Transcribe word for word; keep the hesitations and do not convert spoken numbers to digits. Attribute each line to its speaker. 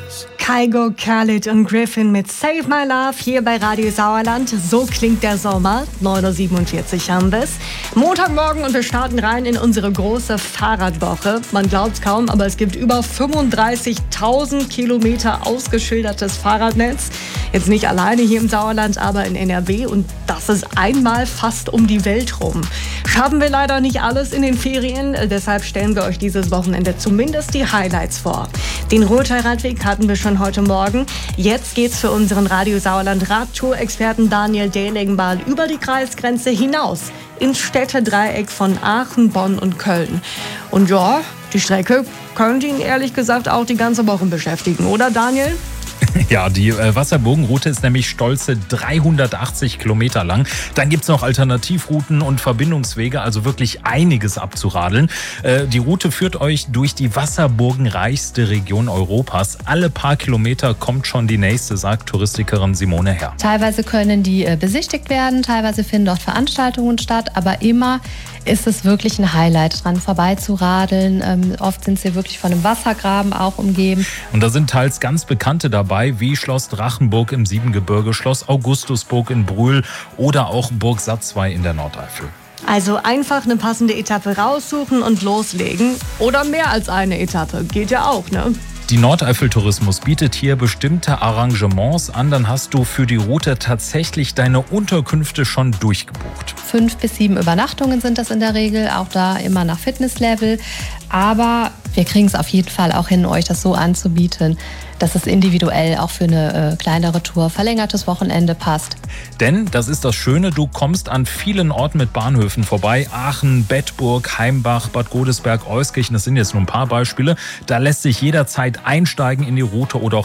Speaker 1: Kygo, Khalid und Griffin mit Save My Love hier bei Radio Sauerland. So klingt der Sommer. neun Uhr siebenundvierzig haben wir es. Montagmorgen und wir starten rein in unsere große Fahrradwoche. Man glaubt es kaum, aber es gibt über fünfunddreißigtausend Kilometer ausgeschildertes Fahrradnetz. Jetzt nicht alleine hier im Sauerland, aber in N R W. Und das ist einmal fast um die Welt rum. Schaffen wir leider nicht alles in den Ferien. Deshalb stellen wir euch dieses Wochenende zumindest die Highlights vor. Den Ruhrtal-Radweg hatten wir schon heute Morgen. Jetzt geht's für unseren Radio Sauerland Radtour-Experten Daniel Dehling-Bahl über die Kreisgrenze hinaus ins Städtedreieck von Aachen, Bonn und Köln. Und ja, die Strecke könnte ihn ehrlich gesagt auch die ganze Woche beschäftigen, oder Daniel?
Speaker 2: Ja, die äh, Wasserburgenroute ist nämlich stolze dreihundertachtzig Kilometer lang. Dann gibt's noch Alternativrouten und Verbindungswege, also wirklich einiges abzuradeln. Äh, die Route führt euch durch die wasserburgenreichste Region Europas. Alle paar Kilometer kommt schon die nächste, sagt Touristikerin Simone Herr.
Speaker 3: Teilweise können die äh, besichtigt werden, teilweise finden dort Veranstaltungen statt, aber immer ist es wirklich ein Highlight, dran vorbeizuradeln. Ähm, oft sind sie wirklich von einem Wassergraben auch umgeben.
Speaker 2: Und da sind teils ganz Bekannte dabei, wie Schloss Drachenburg im Siebengebirge, Schloss Augustusburg in Brühl oder auch Burg Satzwey in der Nordeifel.
Speaker 1: Also einfach eine passende Etappe raussuchen und loslegen. Oder mehr als eine Etappe. Geht ja auch, ne?
Speaker 2: Die Nordeifel-Tourismus bietet hier bestimmte Arrangements an. Dann hast du für die Route tatsächlich deine Unterkünfte schon durchgebucht.
Speaker 3: Fünf bis sieben Übernachtungen sind das in der Regel, auch da immer nach Fitnesslevel. Aber wir kriegen es auf jeden Fall auch hin, euch das so anzubieten, dass es individuell auch für eine äh, kleinere Tour, verlängertes Wochenende passt.
Speaker 2: Denn, das ist das Schöne, du kommst an vielen Orten mit Bahnhöfen vorbei. Aachen, Bedburg, Heimbach, Bad Godesberg, Euskirchen, das sind jetzt nur ein paar Beispiele. Da lässt sich jederzeit einsteigen in die Route oder auch